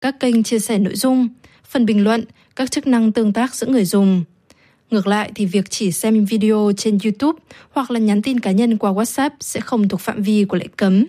các kênh chia sẻ nội dung, phần bình luận, các chức năng tương tác giữa người dùng. Ngược lại thì việc chỉ xem video trên YouTube hoặc là nhắn tin cá nhân qua WhatsApp sẽ không thuộc phạm vi của lệnh cấm.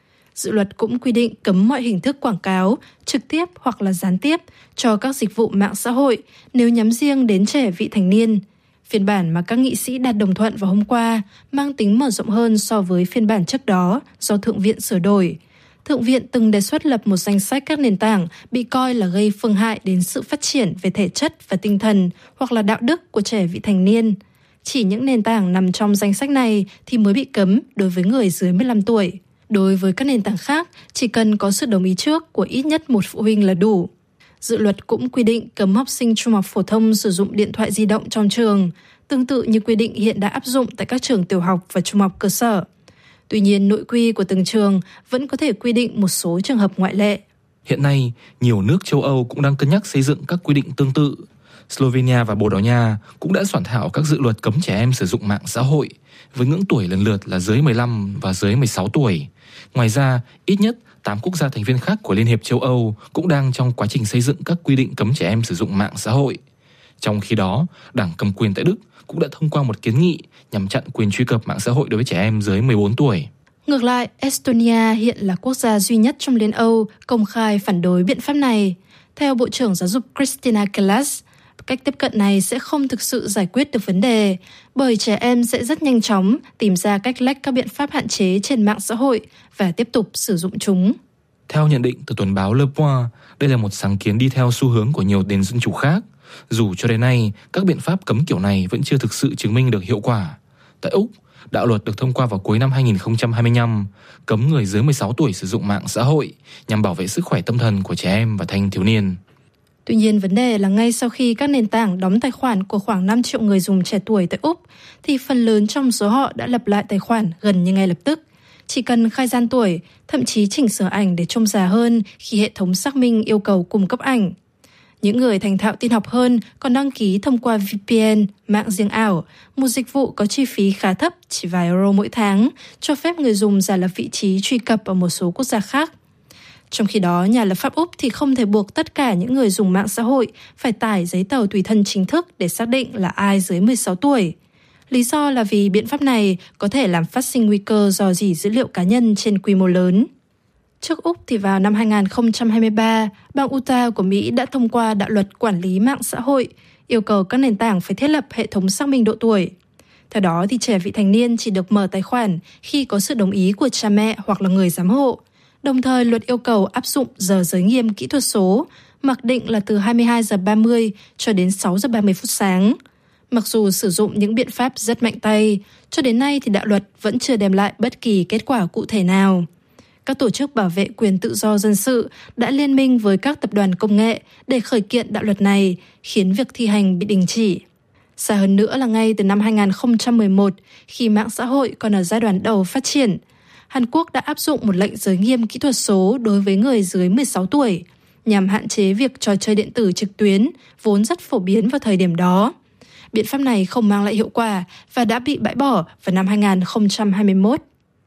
Dự luật cũng quy định cấm mọi hình thức quảng cáo, trực tiếp hoặc là gián tiếp cho các dịch vụ mạng xã hội nếu nhắm riêng đến trẻ vị thành niên. Phiên bản mà các nghị sĩ đạt đồng thuận vào hôm qua mang tính mở rộng hơn so với phiên bản trước đó do Thượng viện sửa đổi. Thượng viện từng đề xuất lập một danh sách các nền tảng bị coi là gây phương hại đến sự phát triển về thể chất và tinh thần hoặc là đạo đức của trẻ vị thành niên. Chỉ những nền tảng nằm trong danh sách này thì mới bị cấm đối với người dưới 15 tuổi. Đối với các nền tảng khác, chỉ cần có sự đồng ý trước của ít nhất một phụ huynh là đủ. Dự luật cũng quy định cấm học sinh trung học phổ thông sử dụng điện thoại di động trong trường, tương tự như quy định hiện đã áp dụng tại các trường tiểu học và trung học cơ sở. Tuy nhiên, nội quy của từng trường vẫn có thể quy định một số trường hợp ngoại lệ. Hiện nay, nhiều nước châu Âu cũng đang cân nhắc xây dựng các quy định tương tự. Slovenia và Bồ Đào Nha cũng đã soạn thảo các dự luật cấm trẻ em sử dụng mạng xã hội, với ngưỡng tuổi lần lượt là dưới 15 và dưới 16 tuổi. Ngoài ra, ít nhất 8 quốc gia thành viên khác của Liên hiệp châu Âu cũng đang trong quá trình xây dựng các quy định cấm trẻ em sử dụng mạng xã hội. Trong khi đó, Đảng cầm quyền tại Đức cũng đã thông qua một kiến nghị nhằm chặn quyền truy cập mạng xã hội đối với trẻ em dưới 14 tuổi. Ngược lại, Estonia hiện là quốc gia duy nhất trong Liên Âu công khai phản đối biện pháp này. Theo Bộ trưởng Giáo dục Kristina Kallas, cách tiếp cận này sẽ không thực sự giải quyết được vấn đề, bởi trẻ em sẽ rất nhanh chóng tìm ra cách lách các biện pháp hạn chế trên mạng xã hội và tiếp tục sử dụng chúng. Theo nhận định từ tuần báo Le Point, đây là một sáng kiến đi theo xu hướng của nhiều nền dân chủ khác, dù cho đến nay các biện pháp cấm kiểu này vẫn chưa thực sự chứng minh được hiệu quả. Tại Úc, đạo luật được thông qua vào cuối năm 2025, cấm người dưới 16 tuổi sử dụng mạng xã hội nhằm bảo vệ sức khỏe tâm thần của trẻ em và thanh thiếu niên. Tuy nhiên, vấn đề là ngay sau khi các nền tảng đóng tài khoản của khoảng 5 triệu người dùng trẻ tuổi tại Úc, thì phần lớn trong số họ đã lập lại tài khoản gần như ngay lập tức. Chỉ cần khai gian tuổi, thậm chí chỉnh sửa ảnh để trông già hơn khi hệ thống xác minh yêu cầu cung cấp ảnh. Những người thành thạo tin học hơn còn đăng ký thông qua VPN, mạng riêng ảo, một dịch vụ có chi phí khá thấp, chỉ vài euro mỗi tháng, cho phép người dùng giả lập vị trí truy cập ở một số quốc gia khác. Trong khi đó, nhà lập pháp Úc thì không thể buộc tất cả những người dùng mạng xã hội phải tải giấy tờ tùy thân chính thức để xác định là ai dưới 16 tuổi. Lý do là vì biện pháp này có thể làm phát sinh nguy cơ rò rỉ dữ liệu cá nhân trên quy mô lớn. Trước Úc thì vào năm 2023, bang Utah của Mỹ đã thông qua đạo luật quản lý mạng xã hội, yêu cầu các nền tảng phải thiết lập hệ thống xác minh độ tuổi. Theo đó thì trẻ vị thành niên chỉ được mở tài khoản khi có sự đồng ý của cha mẹ hoặc là người giám hộ. Đồng thời, luật yêu cầu áp dụng giờ giới nghiêm kỹ thuật số, mặc định là từ 22 giờ 30 cho đến 6 giờ 30 phút sáng. Mặc dù sử dụng những biện pháp rất mạnh tay, cho đến nay thì đạo luật vẫn chưa đem lại bất kỳ kết quả cụ thể nào. Các tổ chức bảo vệ quyền tự do dân sự đã liên minh với các tập đoàn công nghệ để khởi kiện đạo luật này, khiến việc thi hành bị đình chỉ. Xa hơn nữa là ngay từ năm 2011, khi mạng xã hội còn ở giai đoạn đầu phát triển, Hàn Quốc đã áp dụng một lệnh giới nghiêm kỹ thuật số đối với người dưới 16 tuổi, nhằm hạn chế việc trò chơi điện tử trực tuyến, vốn rất phổ biến vào thời điểm đó. Biện pháp này không mang lại hiệu quả và đã bị bãi bỏ vào năm 2021.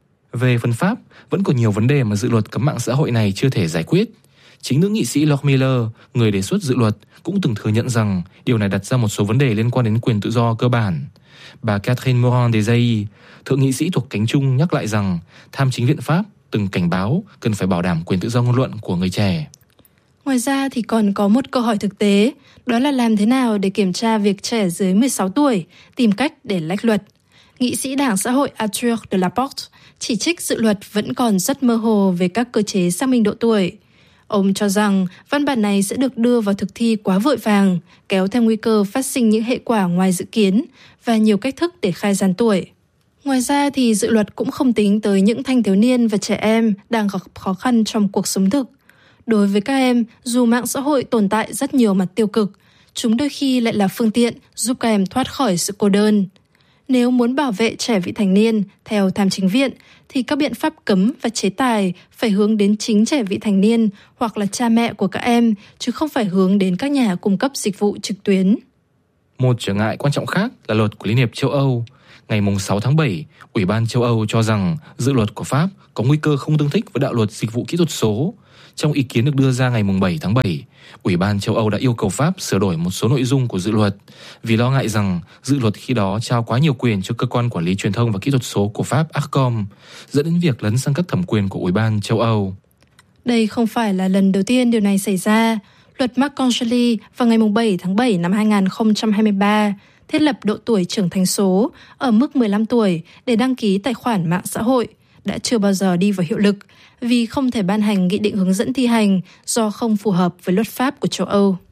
Về phần Pháp, vẫn còn nhiều vấn đề mà dự luật cấm mạng xã hội này chưa thể giải quyết. Chính nữ nghị sĩ Lord Miller, người đề xuất dự luật, cũng từng thừa nhận rằng điều này đặt ra một số vấn đề liên quan đến quyền tự do cơ bản. Bà Catherine Morin-Desailly, thượng nghị sĩ thuộc cánh Trung, nhắc lại rằng tham chính viện Pháp từng cảnh báo cần phải bảo đảm quyền tự do ngôn luận của người trẻ. Ngoài ra thì còn có một câu hỏi thực tế, đó là làm thế nào để kiểm tra việc trẻ dưới 16 tuổi tìm cách để lách luật. Nghị sĩ Đảng Xã hội Arthur de Laporte chỉ trích dự luật vẫn còn rất mơ hồ về các cơ chế xác minh độ tuổi. Ông cho rằng văn bản này sẽ được đưa vào thực thi quá vội vàng, kéo theo nguy cơ phát sinh những hệ quả ngoài dự kiến và nhiều cách thức để khai gian tuổi. Ngoài ra thì dự luật cũng không tính tới những thanh thiếu niên và trẻ em đang gặp khó khăn trong cuộc sống thực. Đối với các em, dù mạng xã hội tồn tại rất nhiều mặt tiêu cực, chúng đôi khi lại là phương tiện giúp các em thoát khỏi sự cô đơn. Nếu muốn bảo vệ trẻ vị thành niên, theo tham chính viện, thì các biện pháp cấm và chế tài phải hướng đến chính trẻ vị thành niên hoặc là cha mẹ của các em, chứ không phải hướng đến các nhà cung cấp dịch vụ trực tuyến. Một trở ngại quan trọng khác là luật của Liên hiệp châu Âu. Ngày 6 tháng 7, Ủy ban châu Âu cho rằng dự luật của Pháp có nguy cơ không tương thích với đạo luật dịch vụ kỹ thuật số. Trong ý kiến được đưa ra ngày 7 tháng 7, Ủy ban châu Âu đã yêu cầu Pháp sửa đổi một số nội dung của dự luật vì lo ngại rằng dự luật khi đó trao quá nhiều quyền cho cơ quan quản lý truyền thông và kỹ thuật số của Pháp Arcom, dẫn đến việc lấn sang các thẩm quyền của Ủy ban châu Âu. Đây không phải là lần đầu tiên điều này xảy ra. Luật McConaughey vào ngày 7 tháng 7 năm 2023 thiết lập độ tuổi trưởng thành số ở mức 15 tuổi để đăng ký tài khoản mạng xã hội đã chưa bao giờ đi vào hiệu lực vì không thể ban hành nghị định hướng dẫn thi hành do không phù hợp với luật pháp của châu Âu.